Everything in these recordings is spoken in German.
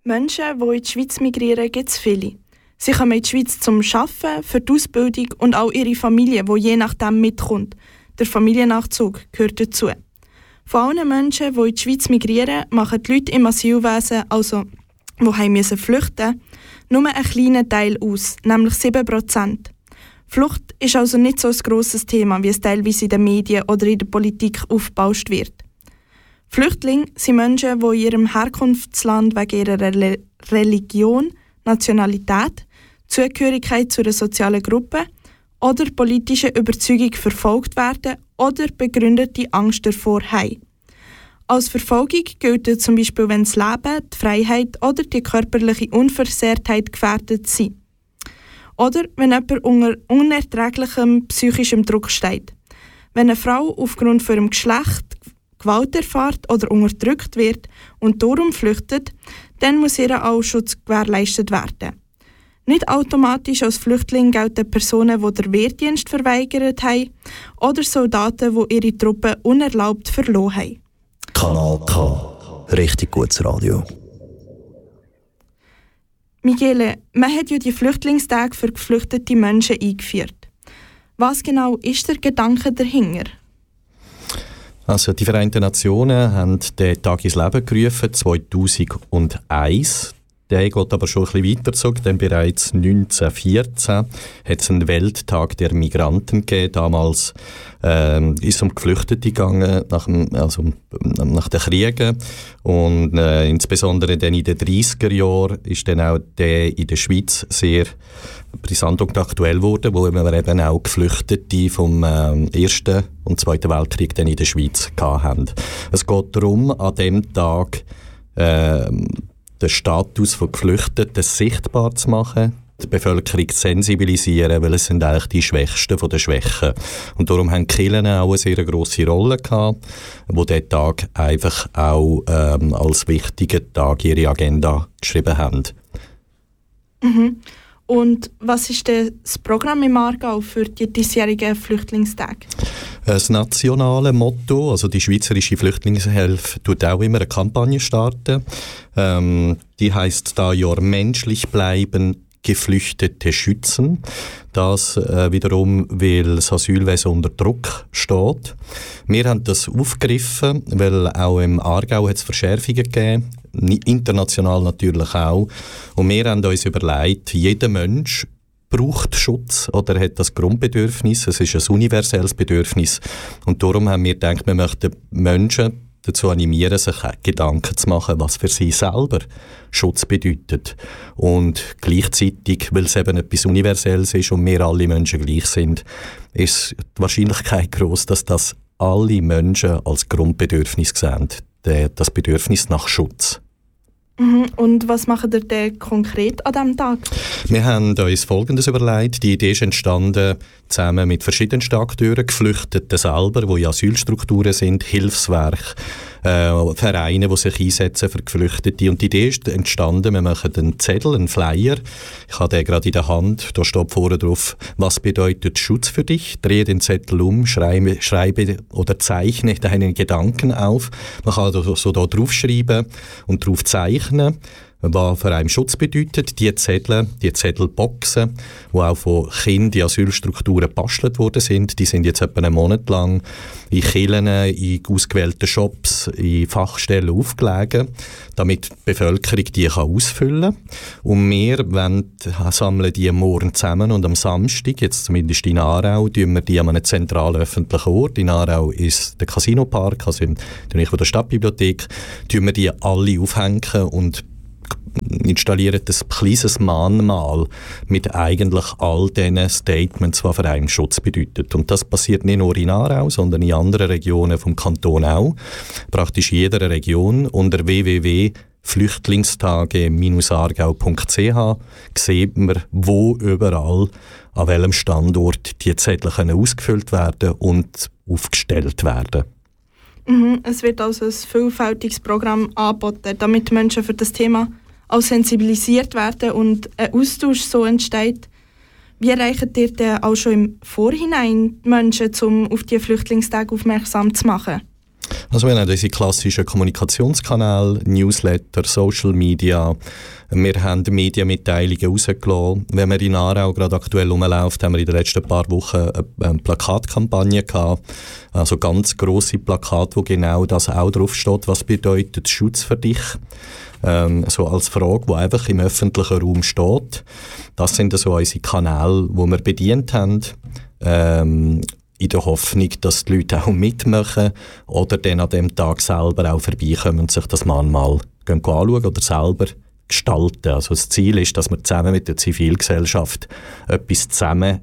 Menschen, die in die Schweiz migrieren, gibt es viele. Sie kommen in die Schweiz zum Arbeiten, für die Ausbildung und auch ihre Familie, die je nachdem mitkommt. Der Familiennachzug gehört dazu. Von allen Menschen, die in die Schweiz migrieren, machen die Leute im Asylwesen, also die flüchten mussten, nur einen kleinen Teil aus, nämlich 7%. Flucht ist also nicht so ein grosses Thema, wie es teilweise in den Medien oder in der Politik aufgebauscht wird. Flüchtlinge sind Menschen, die in ihrem Herkunftsland wegen ihrer Religion, Nationalität, Zugehörigkeit zu einer sozialen Gruppe oder politischer Überzeugung verfolgt werden oder begründete Angst davor haben. Als Verfolgung gilt zum Beispiel, wenn das Leben, die Freiheit oder die körperliche Unversehrtheit gefährdet sind. Oder wenn jemand unter unerträglichem psychischem Druck steht. Wenn eine Frau aufgrund von ihrem Geschlecht Gewalt erfährt oder unterdrückt wird und darum flüchtet, dann muss ihr auch Schutz gewährleistet werden. Nicht automatisch als Flüchtling gelten Personen, die den Wehrdienst verweigert haben oder Soldaten, die ihre Truppen unerlaubt verloren haben. Kanal K. Richtig gutes Radio. Michele, man hat ja die Flüchtlingstage für geflüchtete Menschen eingeführt. Was genau ist der Gedanke dahinter? Also die Vereinten Nationen haben den Tag ins Leben gerufen, 2001. Der geht aber schon ein bisschen weitergezogen, denn bereits 1914 hat es einen Welttag der Migranten gegeben. Damals ist es um Geflüchtete gegangen nach den Kriegen. Und insbesondere dann in den 30er Jahren ist dann auch der in der Schweiz sehr brisant und aktuell geworden, wo wir eben auch Geflüchtete vom Ersten und Zweiten Weltkrieg dann in der Schweiz hatten. Es geht darum, an diesem Tag den Status von Geflüchteten sichtbar zu machen, die Bevölkerung zu sensibilisieren, weil es sind eigentlich die Schwächsten von den Schwächen. Und darum haben die Kirchen auch eine sehr grosse Rolle gehabt, wo diesen Tag einfach auch als wichtigen Tag ihre Agenda geschrieben haben. Mhm. Und was ist denn das Programm im Aargau für die diesjährigen Flüchtlingstage? Das nationale Motto, also die Schweizerische Flüchtlingshilfe, tut auch immer eine Kampagne starten. Die heisst da «Jahr menschlich bleiben, Geflüchtete schützen». Das wiederum, weil das Asylwesen unter Druck steht. Wir haben das aufgegriffen, weil auch im Aargau hat es Verschärfungen gegeben, international natürlich auch. Und wir haben uns überlegt, jeder Mensch braucht Schutz oder hat das Grundbedürfnis. Es ist ein universelles Bedürfnis. Und darum haben wir gedacht, wir möchten Menschen dazu animieren, sich Gedanken zu machen, was für sie selber Schutz bedeutet. Und gleichzeitig, weil es eben etwas Universelles ist und wir alle Menschen gleich sind, ist die Wahrscheinlichkeit groß, dass das alle Menschen als Grundbedürfnis sehen. Das Bedürfnis nach Schutz. Und was macht ihr denn konkret an diesem Tag? Wir haben uns Folgendes überlegt. Die Idee ist entstanden zusammen mit verschiedensten Akteuren, Geflüchteten selber, die in Asylstrukturen sind, Hilfswerke, Vereine, die sich einsetzen für Geflüchtete. Und die Idee ist entstanden, wir machen einen Zettel, einen Flyer. Ich habe den gerade in der Hand. Da steht vorne drauf, was bedeutet Schutz für dich? Drehe den Zettel um, schreibe oder zeichne deine Gedanken auf. Man kann so da draufschreiben und drauf zeichnen, was für einen Schutz bedeutet. Die Zettelboxen, die auch von Kindern in Asylstrukturen gebastelt worden sind, die sind jetzt etwa einen Monat lang in Kirchen, in ausgewählten Shops, in Fachstellen aufgelegen, damit die Bevölkerung die ausfüllen kann. Und wir sammeln die morgen zusammen und am Samstag, jetzt zumindest in Aarau, tun wir die an einem zentralen öffentlichen Ort. In Aarau ist der Casinopark, also in der Nähe der Stadtbibliothek, tun wir die alle aufhängen und installieren ein kleines Mahnmal mit eigentlich all diesen Statements, was für einen Schutz bedeutet. Und das passiert nicht nur in Aarau, sondern in anderen Regionen vom Kanton auch. Praktisch in jeder Region unter www.flüchtlingstage-aargau.ch sieht man, wo überall, an welchem Standort die Zettel ausgefüllt werden und aufgestellt werden. Es wird also ein vielfältiges Programm angeboten, damit Menschen für das Thema auch sensibilisiert werden und ein Austausch so entsteht. Wie erreicht ihr denn auch schon im Vorhinein die Menschen, um auf die Flüchtlingstage aufmerksam zu machen? Also wir haben unsere klassischen Kommunikationskanäle, Newsletter, Social Media. Wir haben Medienmitteilungen rausgelassen. Wenn man in Aarau gerade aktuell rumläuft, haben wir in den letzten paar Wochen eine Plakatkampagne gehabt. Also ganz grosse Plakate, wo genau das auch drauf steht. Was bedeutet Schutz für dich? So als Frage, die einfach im öffentlichen Raum steht. Das sind so unsere Kanäle, die wir bedient haben. In der Hoffnung, dass die Leute auch mitmachen oder dann an dem Tag selber auch vorbeikommen und sich das mal anschauen oder selber gestalten. Also das Ziel ist, dass man zusammen mit der Zivilgesellschaft etwas zusammen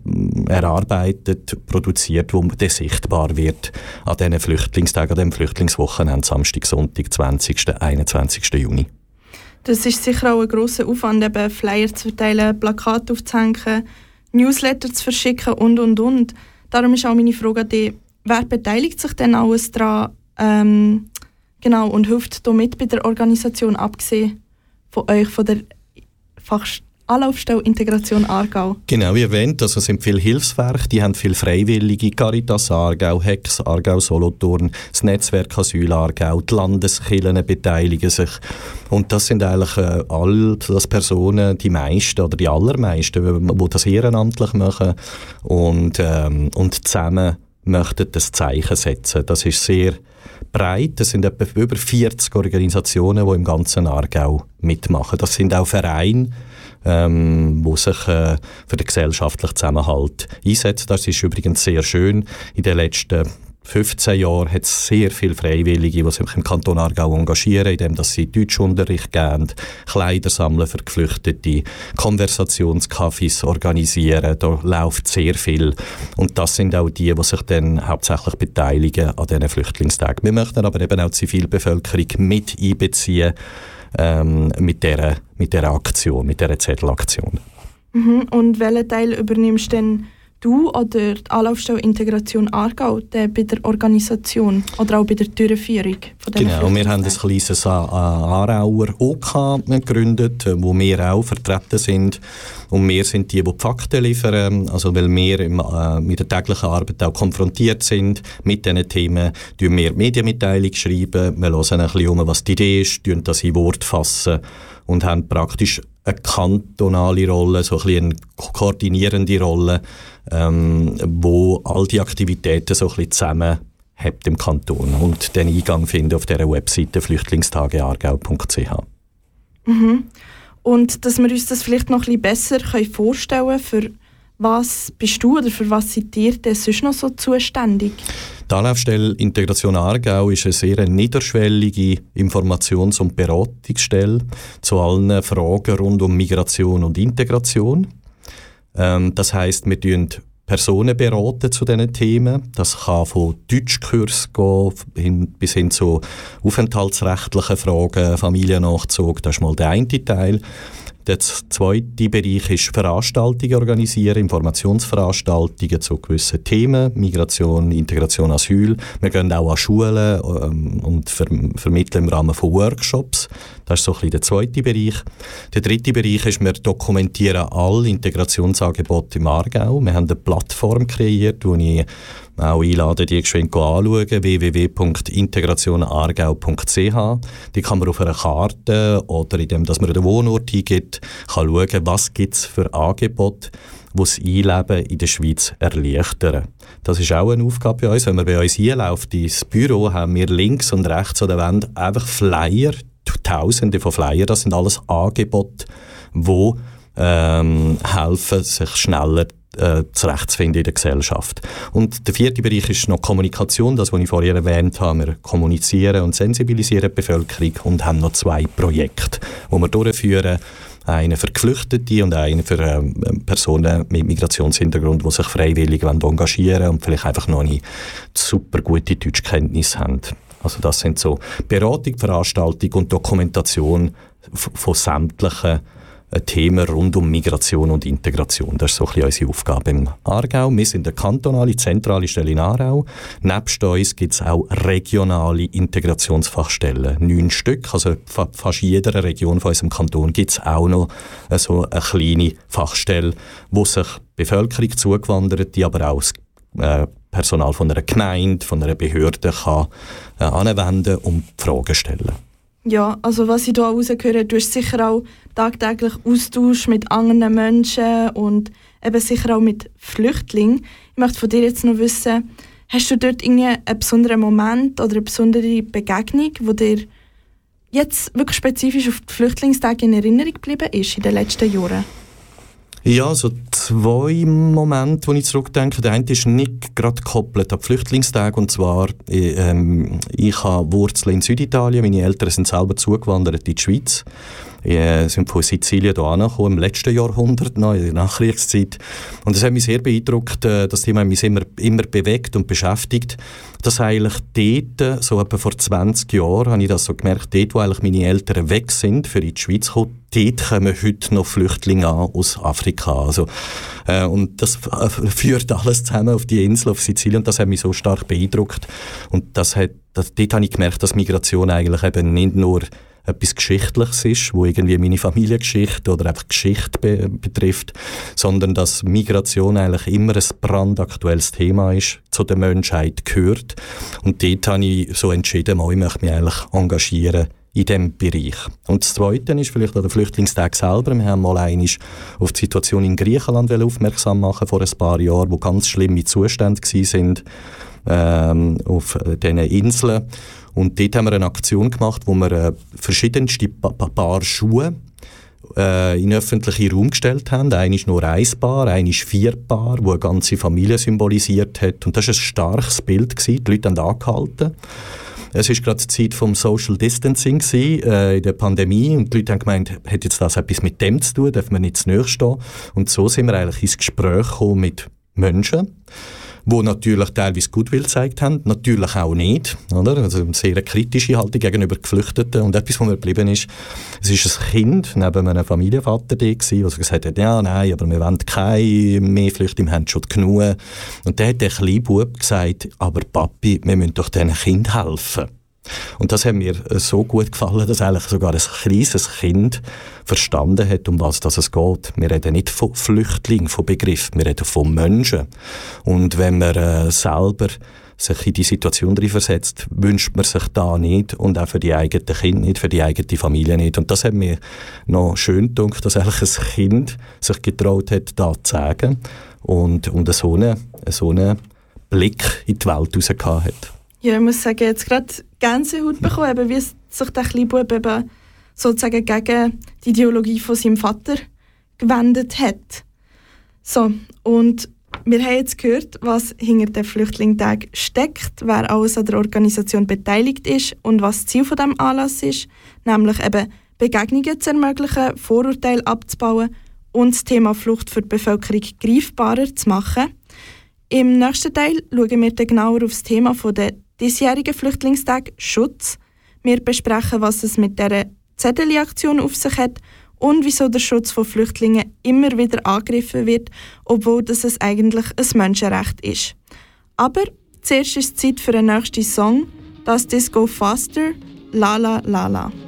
erarbeitet, produziert, wo dann sichtbar wird an diesen Flüchtlingstagen, an dem Flüchtlingswochenende, Samstag, Sonntag, 20. 21. Juni. Das ist sicher auch ein grosser Aufwand, eben Flyer zu verteilen, Plakate aufzuhängen, Newsletter zu verschicken und. Darum ist auch meine Frage an dich, wer beteiligt sich denn alles daran und hilft damit bei der Organisation, abgesehen von euch, von der Anlaufstelle Integration Aargau? Genau, wie erwähnt, also es sind viele Hilfswerke, die haben viele Freiwillige, Caritas Aargau, Hex, Aargau Solothurn, das Netzwerk Asyl Aargau, die Landeskirchen beteiligen sich. Und das sind eigentlich all das Personen, die meisten oder die allermeisten, die das ehrenamtlich machen und zusammen möchten das Zeichen setzen. Das ist sehr breit. Es sind etwa über 40 Organisationen, die im ganzen Aargau mitmachen. Das sind auch Vereine, die sich für den gesellschaftlichen Zusammenhalt einsetzen. Das ist übrigens sehr schön. In den letzten 15 Jahren hat es sehr viele Freiwillige, die sich im Kanton Aargau engagieren, indem sie Deutschunterricht geben, Kleider sammeln für Geflüchtete, Konversationscafés organisieren. Da läuft sehr viel. Und das sind auch die sich dann hauptsächlich beteiligen an diesen Flüchtlingstagen. Wir möchten aber eben auch die Zivilbevölkerung mit einbeziehen, mit dieser Aktion, mit dieser Zettelaktion. Und welchen Teil übernimmst denn du oder die Anlaufstelle Integration Aargau bei der Organisation oder auch bei der Durchführung von diesen Genau, wir haben ein kleines Aarauer OK gegründet, wo wir auch vertreten sind. Und wir sind die Fakten liefern, also weil wir mit der täglichen Arbeit auch konfrontiert sind mit diesen Themen, schreiben wir Medienmitteilungen schreiben, wir hören ein bisschen was die Idee ist, fassen das in Wort fassen und haben praktisch eine kantonale Rolle, so ein bisschen eine koordinierende Rolle, wo all die Aktivitäten so ein bisschen zusammenhält im Kanton und den Eingang finden auf dieser Webseite flüchtlingstageaargau.ch. Und dass wir uns das vielleicht noch ein bisschen besser vorstellen können, für was bist du oder für was seid ihr denn sonst noch so zuständig? Die Anlaufstelle Integration Aargau ist eine sehr niederschwellige Informations- und Beratungsstelle zu allen Fragen rund um Migration und Integration. Das heisst, wir beraten Personen beraten zu diesen Themen. Das kann von Deutschkurs gehen bis hin zu aufenthaltsrechtlichen Fragen, Familiennachzug. Das ist mal der eine Teil. Der zweite Bereich ist Veranstaltungen organisieren, Informationsveranstaltungen zu gewissen Themen, Migration, Integration, Asyl. Wir gehen auch an Schulen und vermitteln im Rahmen von Workshops. Das ist so ein bisschen der zweite Bereich. Der dritte Bereich ist, wir dokumentieren alle Integrationsangebote im Aargau. Wir haben eine Plattform kreiert, wo ich auch einlade, die geschwind anschauen, www.integrationaargau.ch. Die kann man auf einer Karte oder indem dass man den Wohnort eingibt, kann schauen, was gibt es für Angebote, die das Einleben in der Schweiz erleichtern. Das ist auch eine Aufgabe bei uns. Wenn man bei uns einläuft ins Büro, haben wir links und rechts an der Wand einfach Flyer, Tausende von Flyer. Das sind alles Angebote, die helfen, sich schneller zurechtzufinden in der Gesellschaft. Und der vierte Bereich ist noch Kommunikation, das, was ich vorher erwähnt habe. Wir kommunizieren und sensibilisieren die Bevölkerung und haben noch 2 Projekte, die wir durchführen. Einen für Geflüchtete und einen für Personen mit Migrationshintergrund, die sich freiwillig engagieren wollen und vielleicht einfach noch nicht super gute Deutschkenntnisse haben. Also das sind so Beratung, Veranstaltung und Dokumentation von sämtlichen Themen rund um Migration und Integration. Das ist so ein bisschen unsere Aufgabe im Aargau. Wir sind eine kantonale, zentrale Stelle in Aarau. Nebst uns gibt es auch regionale Integrationsfachstellen. 9 Stück, also fast in jeder Region von unserem Kanton gibt es auch noch so eine kleine Fachstelle, wo sich die Bevölkerung zugewandert, die aber auch Personal von einer Gemeinde, von einer Behörde kann anwenden und Fragen stellen. Ja, also was ich hier rausgehöre, du hast sicher auch tagtäglich Austausch mit anderen Menschen und eben sicher auch mit Flüchtlingen. Ich möchte von dir jetzt noch wissen, hast du dort einen besonderen Moment oder eine besondere Begegnung, die dir jetzt wirklich spezifisch auf die Flüchtlingstage in Erinnerung geblieben ist in den letzten Jahren? Ja, so 2 Momente, wo ich zurückdenke. Der eine ist nicht gerade gekoppelt an die Flüchtlingstage. Und zwar, ich habe Wurzeln in Süditalien. Meine Eltern sind selber zugewandert in die Schweiz. Sind von Sizilien hierher angekommen, im letzten Jahrhundert, noch, in der Nachkriegszeit. Und das hat mich sehr beeindruckt. Das Thema hat mich immer bewegt und beschäftigt. Dass eigentlich dort, so etwa vor 20 Jahren, habe ich das so gemerkt, dort, wo eigentlich meine Eltern weg sind, für in die Schweiz kommen, dort kommen heute noch Flüchtlinge an aus Afrika. Also, und das führt alles zusammen auf die Insel, auf Sizilien. Und das hat mich so stark beeindruckt. Und dort habe ich gemerkt, dass Migration eigentlich eben nicht nur etwas Geschichtliches ist, wo irgendwie meine Familiengeschichte oder einfach Geschichte betrifft, sondern dass Migration eigentlich immer ein brandaktuelles Thema ist, zu der Menschheit gehört. Und dort habe ich so entschieden, ich möchte mich eigentlich engagieren in diesem Bereich. Und das Zweite ist vielleicht an der Flüchtlingstag selber. Wir haben mal einmal auf die Situation in Griechenland aufmerksam machen vor ein paar Jahren, wo ganz schlimme Zustände waren auf diesen Inseln. Und dort haben wir eine Aktion gemacht, wo wir verschiedenste Paar Schuhe in öffentlichen Raum gestellt haben. Einer ist nur ein Paar, einer ist 4 Paar, wo eine ganze Familie symbolisiert hat. Und das war ein starkes Bild gewesen. Die Leute haben angehalten. Es war gerade die Zeit vom Social Distancing in der Pandemie und die Leute haben gemeint, hat jetzt das etwas mit dem zu tun, darf man nicht zu nahe stehen. Und so sind wir eigentlich ins Gespräch gekommen mit Menschen, die natürlich teilweise Gutwill gezeigt haben, natürlich auch nicht, oder? Also eine sehr kritische Haltung gegenüber Geflüchteten. Und etwas, was mir geblieben ist, es ist ein Kind neben einem Familienvater da gewesen, der gesagt hat, ja, nein, aber wir wollen keine mehr Flüchtlinge, wir haben schon genug. Und dann hat der kleine Bub gesagt, aber Papi, wir müssen doch diesen Kind helfen. Und das hat mir so gut gefallen, dass eigentlich sogar ein kleines Kind verstanden hat, um was es geht. Wir reden nicht von Flüchtlingen, von Begriffen, wir reden von Menschen. Und wenn man selber sich in die Situation versetzt, wünscht man sich da nicht und auch für die eigenen Kinder nicht, für die eigene Familie nicht. Und das hat mir noch schön gedacht, dass eigentlich ein Kind sich getraut hat, da zu sagen und so einen Blick in die Welt rausgehauen hat. Ja, ich muss sagen, jetzt gerade Gänsehaut bekommen, eben, wie sich der kleine Bub eben sozusagen gegen die Ideologie von seinem Vater gewendet hat. So, und wir haben jetzt gehört, was hinter den Flüchtlingstag steckt, wer alles an der Organisation beteiligt ist und was das Ziel von diesem Anlass ist, nämlich eben Begegnungen zu ermöglichen, Vorurteile abzubauen und das Thema Flucht für die Bevölkerung greifbarer zu machen. Im nächsten Teil schauen wir dann genauer auf das Thema der diesjährigen Flüchtlingstag Schutz. Wir besprechen, was es mit dieser Zettelaktion auf sich hat und wieso der Schutz von Flüchtlingen immer wieder angegriffen wird, obwohl das es eigentlich ein Menschenrecht ist. Aber zuerst ist es Zeit für einen nächsten Song, Does This Go Faster? La La La La.